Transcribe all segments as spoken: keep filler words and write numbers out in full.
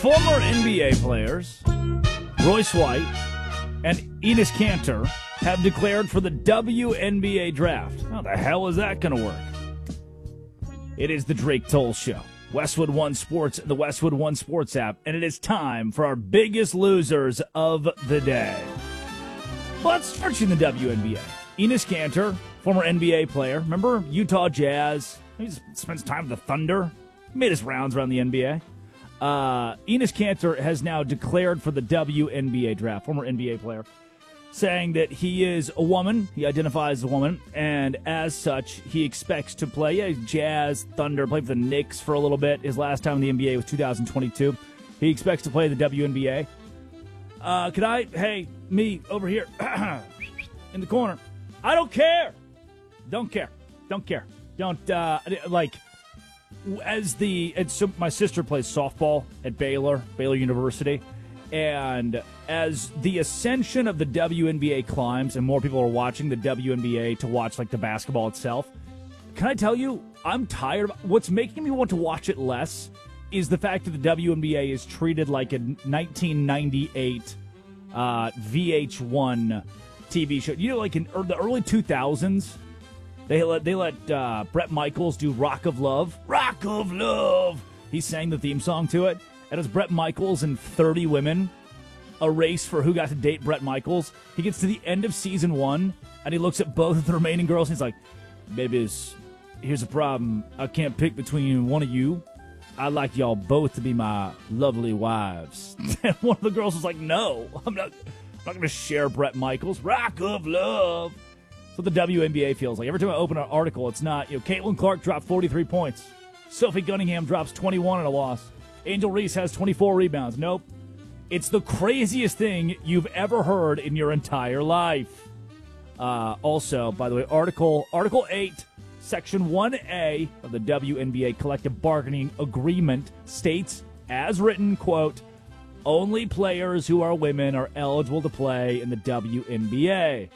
former N B A players, Royce White and Enes Kanter, have declared for the W N B A draft. How the hell is that going to work? It is the Drake Toll Show. Westwood One Sports, the Westwood One Sports app, and it is time for our biggest losers of the day. Let's start in the W N B A. Enes Kanter, former N B A player. Remember Utah Jazz? He spends time with the Thunder. He made his rounds around the N B A. Uh, Enes Kanter has now declared for the W N B A draft, former N B A player, saying that he is a woman, he identifies as a woman, and as such, he expects to play yeah, Jazz, Thunder, played for the Knicks for a little bit. His last time in the N B A was two thousand twenty-two. He expects to play the W N B A. Uh, could I, hey, me over here in the corner, I don't care. Don't care. Don't care. Don't, uh, like... As the and so my sister plays softball at Baylor, Baylor University, and as the ascension of the W N B A climbs and more people are watching the W N B A to watch like the basketball itself, can I tell you, I'm tired of what's making me want to watch it less is the fact that the W N B A is treated like a nineteen ninety-eight uh, V H one T V show. You know, like in the early two thousands. They let they let uh, Bret Michaels do "Rock of Love." Rock of Love. He sang the theme song to it, and it was Bret Michaels and thirty women, a race for who got to date Bret Michaels. He gets to the end of season one, and he looks at both of the remaining girls, and he's like, "Babies, here's a problem. I can't pick between one of you. I'd like y'all both to be my lovely wives." And one of the girls was like, "No, I'm not. I'm not going to share Bret Michaels. Rock of Love." That's what the W N B A feels like. Every time I open an article, it's not, you know, Caitlin Clark dropped forty-three points. Sophie Cunningham drops twenty-one in a loss. Angel Reese has twenty-four rebounds. Nope. It's the craziest thing you've ever heard in your entire life. Uh, also, by the way, Article Article eight, Section one A of the W N B A Collective Bargaining Agreement states, as written, quote, only players who are women are eligible to play in the W N B A.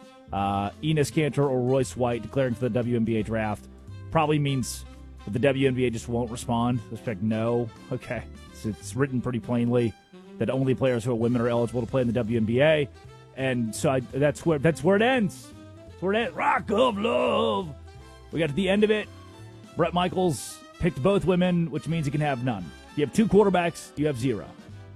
Uh, Enes Kanter or Royce White declaring for the W N B A draft probably means that the W N B A just won't respond. It's like, no. Okay. It's, it's written pretty plainly that only players who are women are eligible to play in the W N B A. And so I, that's where that's where it ends. That's where it ends. Rock of Love. We got to the end of it. Bret Michaels picked both women, which means he can have none. You have two quarterbacks, you have zero.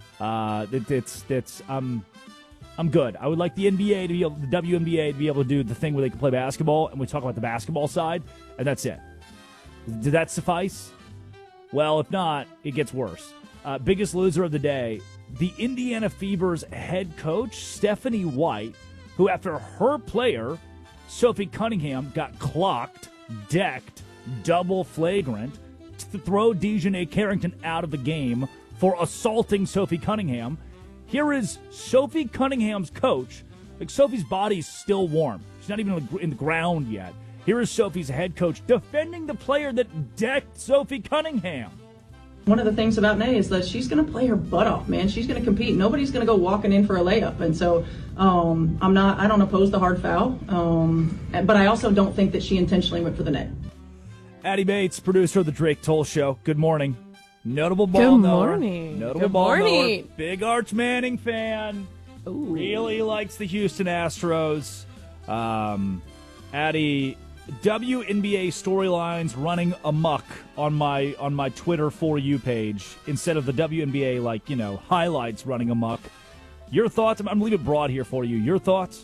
Uh, it, it's, it's, um, I'm good. I would like the N B A to be able, the W N B A to be able to do the thing where they can play basketball, and we talk about the basketball side, and that's it. Did that suffice? Well, if not, it gets worse. Uh, biggest loser of the day, the Indiana Fever's head coach, Stephanie White, who after her player, Sophie Cunningham, got clocked, decked, double flagrant, to throw DeJounte Carrington out of the game for assaulting Sophie Cunningham. Here is Sophie Cunningham's coach. Like, Sophie's body's still warm. She's not even in the ground yet. Here is Sophie's head coach defending the player that decked Sophie Cunningham. One of the things about Nay is that she's going to play her butt off, man. She's going to compete. Nobody's going to go walking in for a layup. And so um, I'm not, I don't oppose the hard foul. Um, but I also don't think that she intentionally went for the net. Addie Bates, producer of the Drake Toll Show. Good morning. Notable ball Good knower. morning. Notable Good ball morning. knower. Big Arch Manning fan. Ooh. Really likes the Houston Astros. Um, Addie, W N B A storylines running amok on my on my Twitter For You page instead of the W N B A, like, you know, highlights running amok. Your thoughts? I'm, I'm leaving it broad here for you. Your thoughts?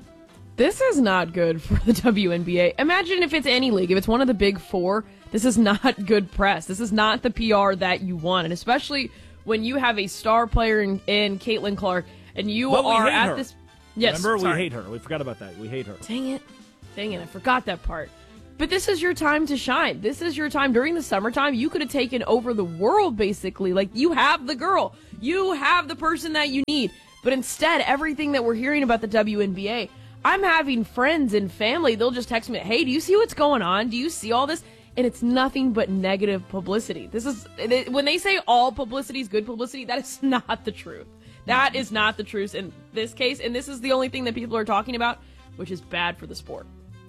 This is not good for the W N B A. Imagine if it's any league, if it's one of the big four, this is not good press. This is not the P R that you want, and especially when you have a star player in, in Caitlin Clark, and you But we are hate at her. this. Yes, Remember, sorry. we hate her. We forgot about that. We hate her. Dang it. Dang it, I forgot that part. But this is your time to shine. This is your time. During the summertime, you could have taken over the world, basically. Like, you have the girl. You have the person that you need. But instead, everything that we're hearing about the W N B A, I'm having friends and family, they'll just text me, hey, do you see what's going on? Do you see all this? And it's nothing but negative publicity. This is, when they say all publicity is good publicity, that is not the truth. That is not the truth in this case, and this is the only thing that people are talking about, which is bad for the sport.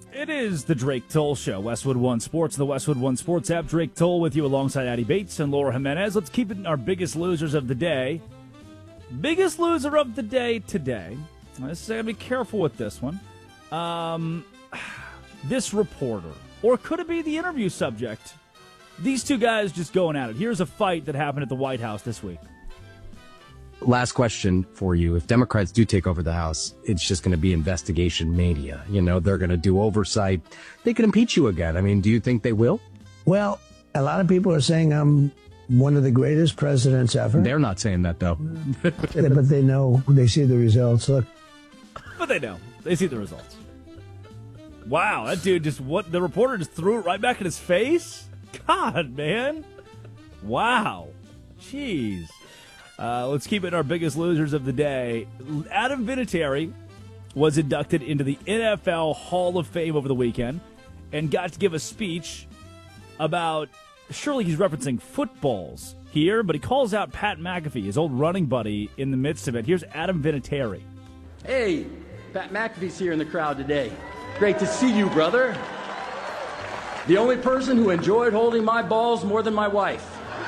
It is the Drake Toll Show, Westwood One Sports, the Westwood One Sports app. Drake Toll with you alongside Addie Bates and Laura Jimenez. Let's keep it in our biggest losers of the day. Biggest loser of the day today. Let's uh, be careful with this one. Um, this reporter, or could it be the interview subject? These two guys just going at it. Here's a fight that happened at the White House this week. Last question for you. If Democrats do take over the House, it's just going to be investigation mania. You know, they're going to do oversight. They can impeach you again. I mean, do you think they will? Well, a lot of people are saying I'm one of the greatest presidents ever. They're not saying that, though. But they know. They see the results. Look. But they know. They see the results. Wow, that dude just, what, the reporter just threw it right back in his face? God, man. Wow. Jeez. Uh, let's keep it in our biggest losers of the day. Adam Vinatieri was inducted into the N F L Hall of Fame over the weekend and got to give a speech about, surely he's referencing footballs here, but he calls out Pat McAfee, his old running buddy, in the midst of it. Here's Adam Vinatieri. Hey, Pat McAfee's here in the crowd today. Great to see you, brother. The only person who enjoyed holding my balls more than my wife.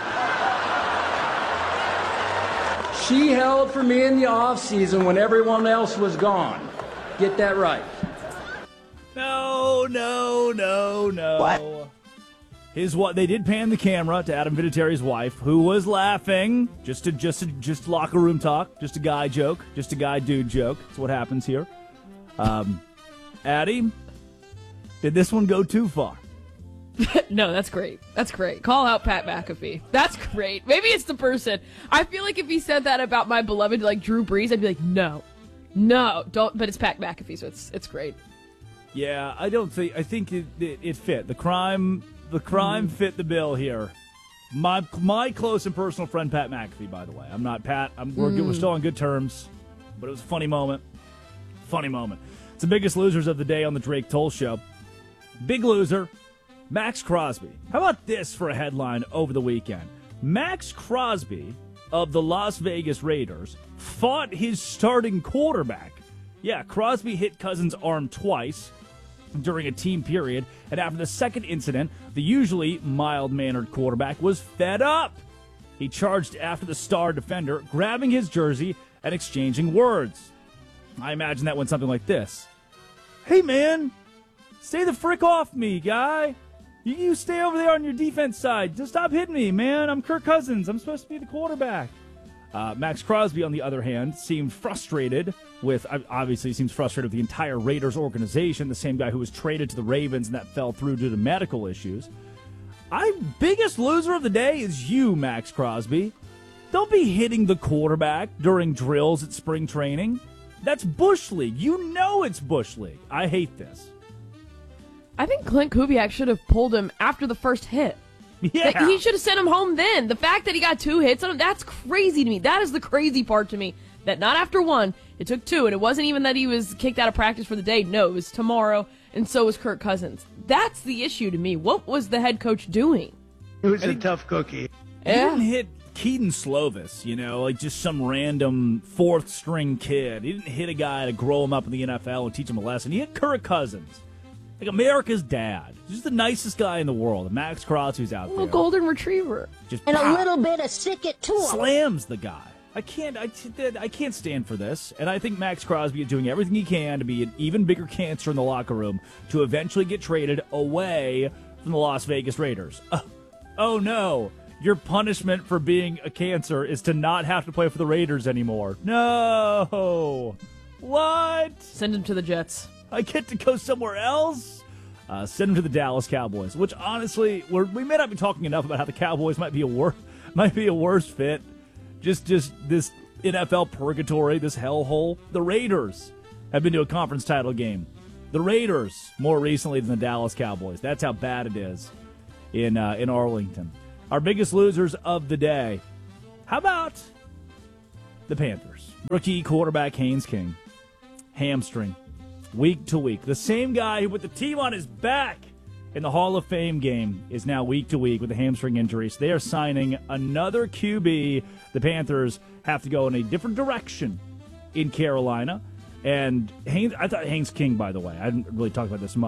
She held for me in the off-season when everyone else was gone. Get that right. No, no, no, no. What? His what? They did pan the camera to Adam Vinatieri's wife, who was laughing. Just to just to, just locker room talk, just a guy joke, just a guy dude joke. That's what happens here. Um, Addie, did this one go too far? No, that's great. That's great. Call out Pat McAfee. That's great. Maybe it's the person. I feel like if he said that about my beloved, like Drew Brees, I'd be like, no, no, don't. But it's Pat McAfee, so it's it's great. Yeah, I don't think. I think it, it, it fit the crime. The crime mm. fit the bill here. My my close and personal friend Pat McAfee, by the way. I'm not Pat. I'm, we're, mm. we're still on good terms, but it was a funny moment. Funny moment. It's the biggest losers of the day on the Drake Toll Show. Big loser. Max Crosby. How about this for a headline over the weekend? Max Crosby of the Las Vegas Raiders fought his starting quarterback. Yeah, Crosby hit Cousins' arm twice during a team period, and after the second incident, the usually mild-mannered quarterback was fed up. He charged after the star defender, grabbing his jersey and exchanging words. I imagine that went something like this. Hey, man, stay the frick off me, guy. You, you stay over there on your defense side. Just stop hitting me, man. I'm Kirk Cousins. I'm supposed to be the quarterback. Uh, Max Crosby, on the other hand, seemed frustrated with, obviously seems frustrated with the entire Raiders organization, the same guy who was traded to the Ravens and that fell through due to medical issues. I biggest loser of the day is you, Max Crosby. Don't be hitting the quarterback during drills at spring training. That's Bush League. You know it's Bush League. I hate this. I think Clint Kubiak should have pulled him after the first hit. Yeah. Like, he should have sent him home then. The fact that he got two hits on him, that's crazy to me. That is the crazy part to me. That not after one, it took two. And it wasn't even that he was kicked out of practice for the day. No, it was tomorrow, and so was Kirk Cousins. That's the issue to me. What was the head coach doing? It was a tough cookie. He yeah. didn't hit Keaton Slovis, you know, like just some random fourth-string kid. He didn't hit a guy to grow him up in the N F L and teach him a lesson. He hit Kirk Cousins. Like America's dad. He's the nicest guy in the world. Max Crosby's out a little there. golden retriever. Just and pow, a little bit of sick it to him. Slams the guy. I can't I, I can't stand for this. And I think Max Crosby is doing everything he can to be an even bigger cancer in the locker room to eventually get traded away from the Las Vegas Raiders. Oh, oh no. Your punishment for being a cancer is to not have to play for the Raiders anymore. No. What? Send him to the Jets. I get to go somewhere else? Uh, send him to the Dallas Cowboys, which honestly, we're, we may not be talking enough about how the Cowboys might be a wor- might be a worse fit. Just, just this N F L purgatory, this hellhole. The Raiders have been to a conference title game. The Raiders more recently than the Dallas Cowboys. That's how bad it is in uh, in Arlington. Our biggest losers of the day. How about the Panthers? Rookie quarterback Haynes King, hamstring. Week to week. The same guy who put the team on his back in the Hall of Fame game is now week to week with a hamstring injury. So they are signing another Q B. The Panthers have to go in a different direction in Carolina. And Haynes, I thought Haynes King, by the way, I didn't really talk about this much.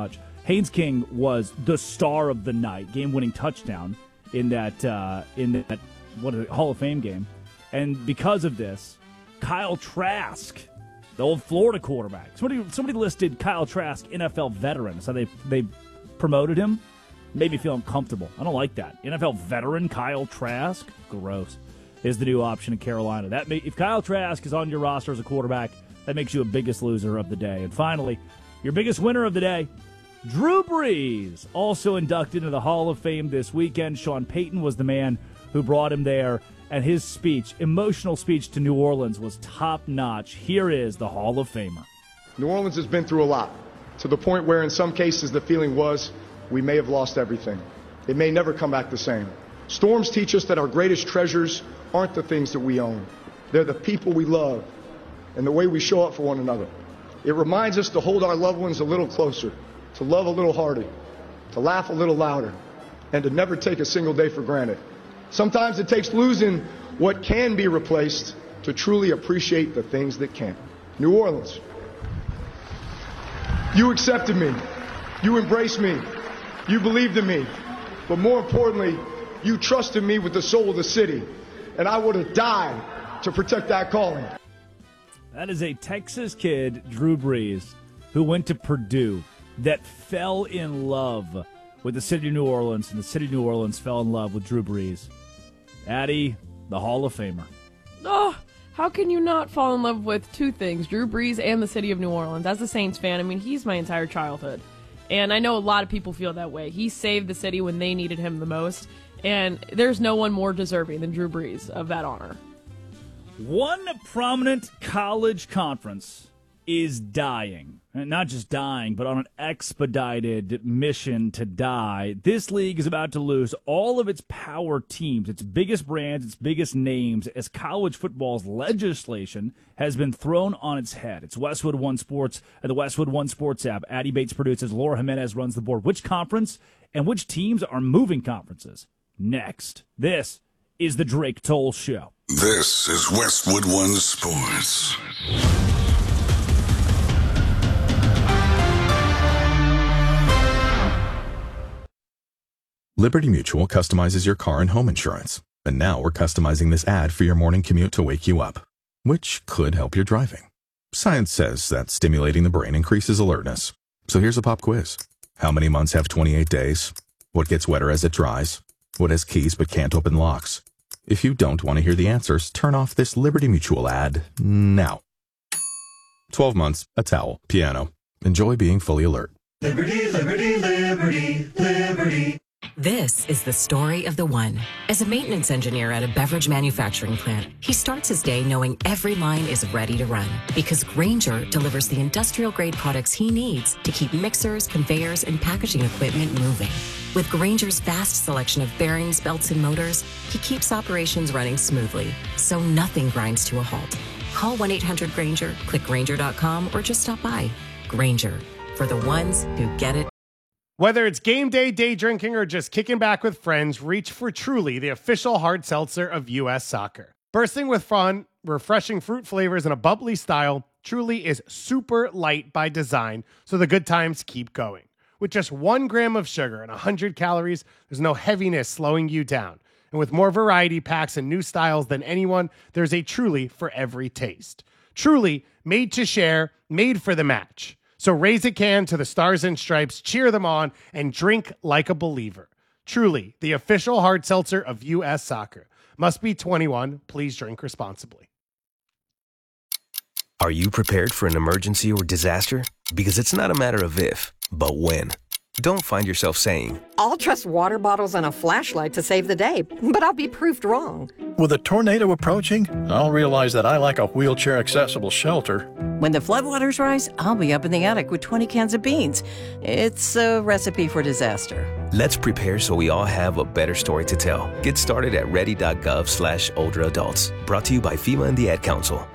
Haynes King was the star of the night, game-winning touchdown in that uh, in that what is it, Hall of Fame game. And because of this, Kyle Trask, the old Florida quarterback, somebody somebody listed Kyle Trask N F L veteran. So they they promoted him. Made me feel uncomfortable. I don't like that. N F L veteran Kyle Trask, gross, is the new option in Carolina. That may, if Kyle Trask is on your roster as a quarterback, that makes you a biggest loser of the day. And finally, your biggest winner of the day, Drew Brees, also inducted into the Hall of Fame this weekend. Sean Payton was the man who brought him there, and his speech, emotional speech to New Orleans, was top-notch. Here is the Hall of Famer. New Orleans has been through a lot, to the point where in some cases the feeling was we may have lost everything. It may never come back the same. Storms teach us that our greatest treasures aren't the things that we own. They're the people we love and the way we show up for one another. It reminds us to hold our loved ones a little closer, to love a little harder, to laugh a little louder, and to never take a single day for granted. Sometimes it takes losing what can be replaced to truly appreciate the things that can't. New Orleans, you accepted me. You embraced me. You believed in me. But more importantly, you trusted me with the soul of the city. And I would have died to protect that calling. That is a Texas kid, Drew Brees, who went to Purdue, that fell in love with the city of New Orleans, and the city of New Orleans fell in love with Drew Brees. Addie, the Hall of Famer. Oh, how can you not fall in love with two things, Drew Brees and the city of New Orleans? As a Saints fan, I mean, he's my entire childhood. And I know a lot of people feel that way. He saved the city when they needed him the most, and there's no one more deserving than Drew Brees of that honor. One prominent college conference is dying. And not just dying, but on an expedited mission to die. This league is about to lose all of its power teams, its biggest brands, its biggest names, as college football's legislation has been thrown on its head. It's Westwood One Sports and the Westwood One Sports app. Addie Bates produces. Laura Jimenez runs the board. Which conference and which teams are moving conferences? Next. This is the Drake Toll Show. This is Westwood One Sports. Liberty Mutual customizes your car and home insurance. And now we're customizing this ad for your morning commute to wake you up, which could help your driving. Science says that stimulating the brain increases alertness. So here's a pop quiz. How many months have twenty-eight days? What gets wetter as it dries? What has keys but can't open locks? If you don't want to hear the answers, turn off this Liberty Mutual ad now. twelve months, a towel, piano. Enjoy being fully alert. Liberty, liberty, liberty, liberty. This is the story of the one. As a maintenance engineer at a beverage manufacturing plant, he starts his day knowing every line is ready to run because Grainger delivers the industrial-grade products he needs to keep mixers, conveyors, and packaging equipment moving. With Grainger's vast selection of bearings, belts, and motors, he keeps operations running smoothly, so nothing grinds to a halt. Call one eight hundred Grainger, click Grainger dot com, or just stop by. Grainger, for the ones who get it. Whether it's game day, day drinking, or just kicking back with friends, reach for Truly, the official hard seltzer of U S Soccer. Bursting with fun, refreshing fruit flavors, and a bubbly style, Truly is super light by design, so the good times keep going. With just one gram of sugar and one hundred calories, there's no heaviness slowing you down. And with more variety packs and new styles than anyone, there's a Truly for every taste. Truly, made to share, made for the match. So raise a can to the Stars and Stripes, cheer them on, and drink like a believer. Truly, the official hard seltzer of U S Soccer. Must be twenty-one. Please drink responsibly. Are you prepared for an emergency or disaster? Because it's not a matter of if, but when. Don't find yourself saying, I'll trust water bottles and a flashlight to save the day, but I'll be proved wrong. With a tornado approaching, I'll realize that I lack a wheelchair-accessible shelter. When the floodwaters rise, I'll be up in the attic with twenty cans of beans. It's a recipe for disaster. Let's prepare so we all have a better story to tell. Get started at ready.gov slash older adults. Brought to you by FEMA and the Ad Council.